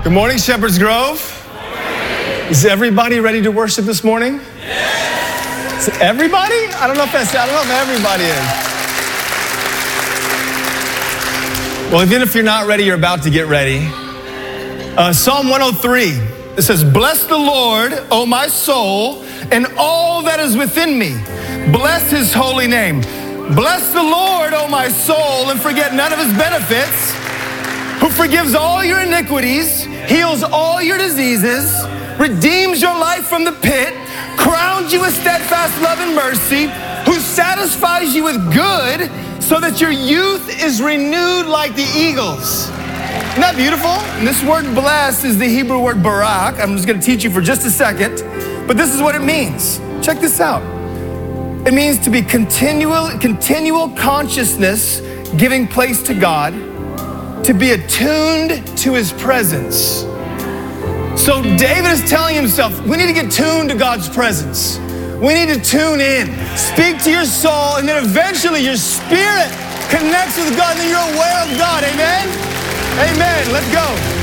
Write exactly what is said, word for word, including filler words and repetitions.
Good morning, Shepherd's Grove. Is everybody ready to worship this morning? Yes. Is everybody? I don't know if that's, I don't know if everybody is. Well, even if you're not ready, you're about to get ready. Uh, Psalm one oh three, it says, "Bless the Lord, O my soul, and all that is within me. Bless his holy name. Bless the Lord, O my soul, and forget none of his benefits, who forgives all your iniquities, heals all your diseases, redeems your life from the pit, crowns you with steadfast love and mercy, who satisfies you with good, so that your youth is renewed like the eagles." Isn't that beautiful? And this word bless is the Hebrew word barak. I'm just going to teach you for just a second, but this is what it means. Check this out. It means to be continual, continual consciousness giving place to God, to be attuned to his presence. So David is telling himself, we need to get tuned to God's presence. We need to tune in, speak to your soul, and then eventually your spirit connects with God, and then you're aware of God. Amen? Amen. Let's go.